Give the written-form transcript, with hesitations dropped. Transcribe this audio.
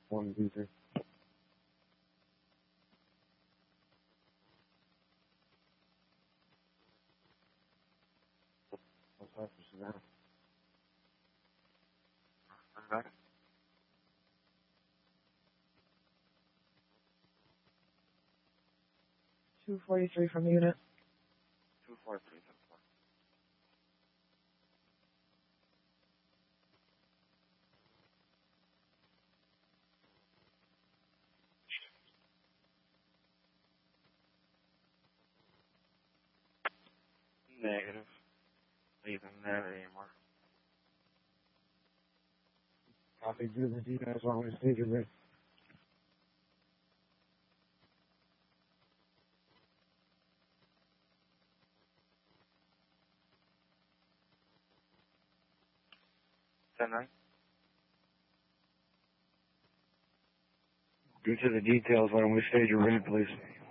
1, 2, 3. What's that for Savannah? I'm back. 243 from unit. 243. Negative. Leaving that anymore. Copy, do the details while we stage your ready. Nine. Due to the details, why don't we stage your ready, please?